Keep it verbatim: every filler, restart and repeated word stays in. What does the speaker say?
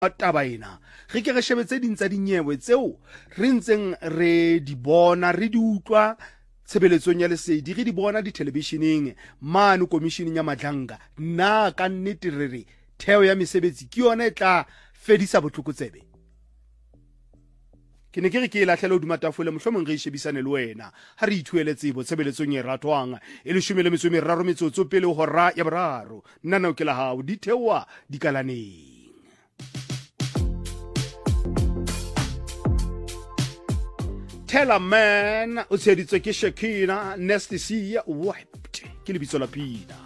taba ena re ke re shebetse ding tsa dinyewe tseo re ntseng re di bona re di utlwa tshebeletsong ya lesedi re di bona di televisioneng mane komisheneng ya Madlanga na ka nnete re re theo ya mesebetsi ke yona e tla fedisa botlokotsebe ke ne ke re ke latlhela hodima tafole mohlomong re shebisane le wena ha re ithuele tsebo tshebeletsong e ratwang e le shumele metso meraro metsotso pele hora ya boraro nna nao ke la hao di thewa dikalaneng Tell a man o tsheditswe ke Shekina Nasty C Wiped ke lebitso la pina